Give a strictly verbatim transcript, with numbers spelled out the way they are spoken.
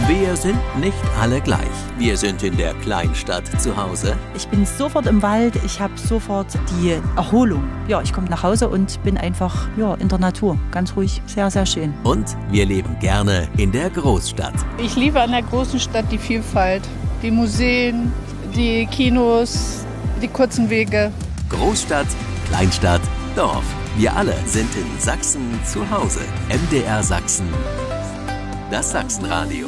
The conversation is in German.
Wir sind nicht alle gleich. Wir sind in der Kleinstadt zu Hause. Ich bin sofort im Wald, ich habe sofort die Erholung. Ja, ich komme nach Hause und bin einfach ja, in der Natur. Ganz ruhig, sehr, sehr schön. Und wir leben gerne in der Großstadt. Ich liebe an der großen Stadt die Vielfalt. Die Museen, die Kinos, die kurzen Wege. Großstadt, Kleinstadt, Dorf. Wir alle sind in Sachsen zu Hause. M D R Sachsen. Das Sachsenradio.